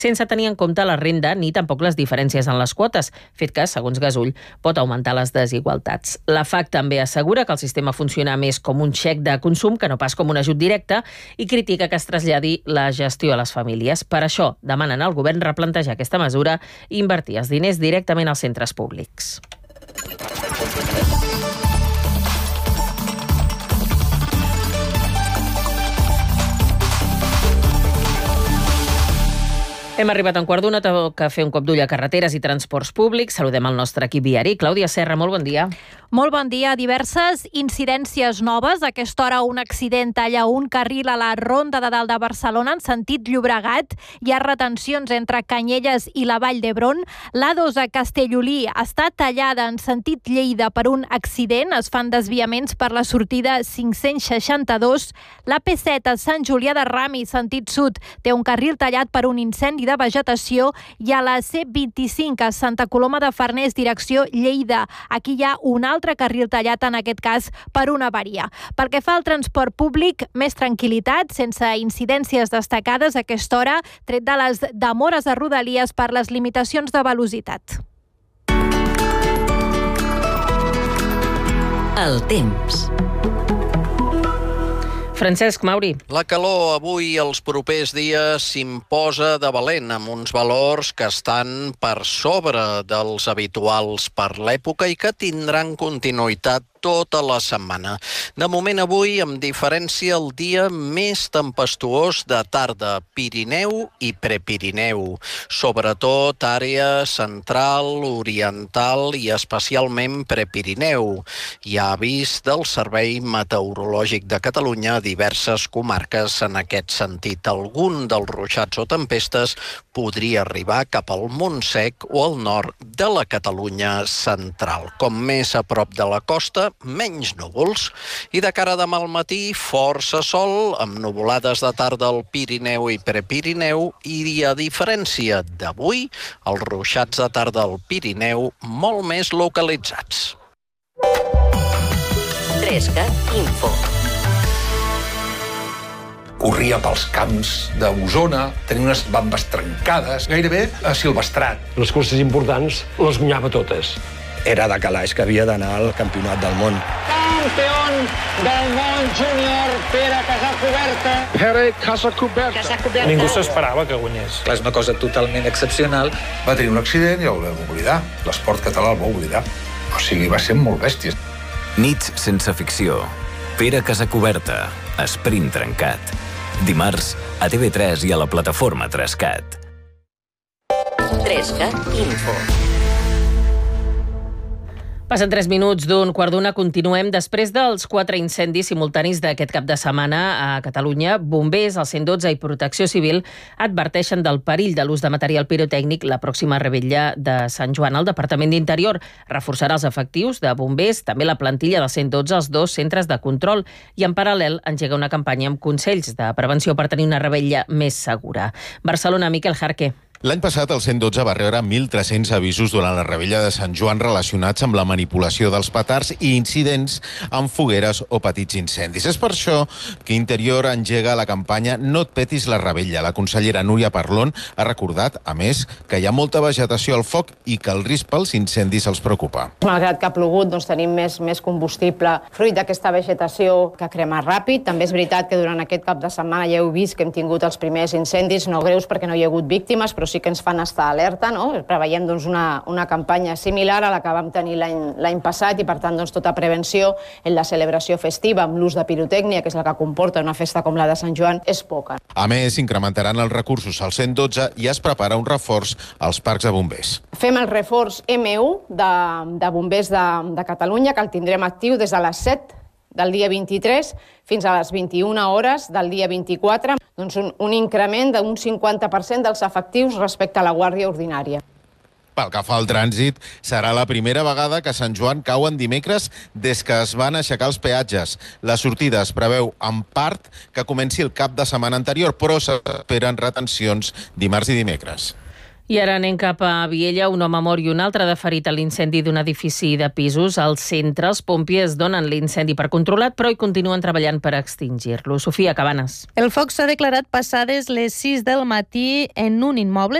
sense tenir en compte la renda ni tampoc les diferències en les quotes, fet que, segons Gasull, pot augmentar les desigualtats. La FAC també assegura que el sistema funciona més com un xec de consum que no pas com un ajut directe i critica que es traslladi la gestió a les famílies. Per això demanen al govern replantejar aquesta mesura i invertir els diners directament als centres públics. Hem arribat a un quart d'una, toca fer un cop d'ull a carreteres i transports públics. Saludem el nostre equip viari. Clàudia Serra, molt bon dia. Molt bon dia. Diverses incidències noves. A aquesta hora un accident talla un carril a la Ronda de Dalt de Barcelona en sentit Llobregat. Hi ha retencions entre Canyelles i la Vall d'Hebron. L'A2 a Castellolí està tallada en sentit Lleida per un accident. Es fan desviaments per la sortida 562. La P7 a Sant Julià de Ramis, sentit sud, té un carril tallat per un incendi de vegetació, i a la C25 a Santa Coloma de Farners, direcció Lleida. Aquí hi ha un altre carril tallat, en aquest cas per una avaria. Pel que fa al transport públic, més tranquil·litat, sense incidències destacades a aquesta hora, tret de les demores a Rodalies per les limitacions de velocitat. El temps. Francesc Mauri. La calor avui i els propers dies s'imposa de valent, amb uns valors que estan per sobre dels habituals per l'època i que tindran continuïtat tota la setmana. De moment avui, amb diferència, el dia més tempestuós de tarda, Pirineu i Prepirineu. Sobretot àrea central, oriental i especialment Prepirineu. Hi ha avís del Servei Meteorològic de Catalunya a diverses comarques en aquest sentit. Algun dels ruixats o tempestes podria arribar cap al Montsec o al nord de la Catalunya central. Com més a prop de la costa, menys núvols. I de cara a demà al matí, força sol, amb nuvolades de tarda al Pirineu i Prepirineu, i a diferència d'avui, els ruixats de tarda al Pirineu molt més localitzats. 3CAT Info. Corria pels camps d'Osona, tenia unes bambes trencades, gairebé silvestrat. Les curses importants les guanyava totes. Era de calaix que havia d'anar al campionat del món. Campió del món júnior, Pere Casacuberta. Pere Casacuberta. Ningú s'esperava que guanyés. Clar, és una cosa totalment excepcional. Va tenir un accident i el vam oblidar. L'esport català el va oblidar. O sigui, va ser molt bèstia. Nits sense ficció. Pere Casacuberta. Sprint trencat. Dimarts a TV3 i a la plataforma 3CAT. 3CAT Info. Passen 3 minuts d'un quart d'una. Continuem. Després dels 4 incendis simultanis d'aquest cap de setmana a Catalunya, bombers, el 112 i Protecció Civil adverteixen del perill de l'ús de material pirotècnic la pròxima revetlla de Sant Joan. El Departament d'Interior reforçarà els efectius de bombers, també la plantilla del 112 als 2 centres de control, i en paral·lel engega una campanya amb consells de prevenció per tenir una revetlla més segura. Barcelona, Miquel Jarque. L'any passat el 112 va rebre 1.300 avisos durant la revetlla de Sant Joan relacionats amb la manipulació dels petards i incidents amb fogueres o petits incendis. És per això que Interior engega la campanya No et petis la revetlla. La consellera Núria Parlon ha recordat, a més, que hi ha molta vegetació al foc i que el risc pels incendis els preocupa. Malgrat que ha plogut, tenim més combustible fruit d'aquesta vegetació que crema ràpid. També és veritat que durant aquest cap de setmana ja heu vist que hem tingut els primers incendis, no greus perquè no hi ha hagut víctimes, però sí que ens fan estar alerta, no? Preveiem una campanya similar a la que vam tenir l'any passat i, per tant, tota prevenció en la celebració festiva amb l'ús de pirotècnia, que és la que comporta una festa com la de Sant Joan, és poca. A més, incrementaran els recursos al 112 i es prepara un reforç als parcs de bombers. Fem el reforç M1 de bombers de Catalunya, que el tindrem actiu des de les 7 del dia 23 fins a les 21 hores del dia 24, doncs un increment d'un 50% dels efectius respecte a la guàrdia ordinària. Pel que fa al trànsit, serà la primera vegada que Sant Joan cau en dimecres des que es van aixecar els peatges. La sortida es preveu en part que comenci el cap de setmana anterior, però s'esperen retencions dimarts i dimecres. I ara anem cap a Viella. Un home mort i un altre de ferit a l'incendi d'un edifici de pisos. Al centre, els pompiers donen l'incendi per controlat, però hi continuen treballant per extingir-lo. Sofia Cabanes. El foc s'ha declarat passades les 6 del matí en un immoble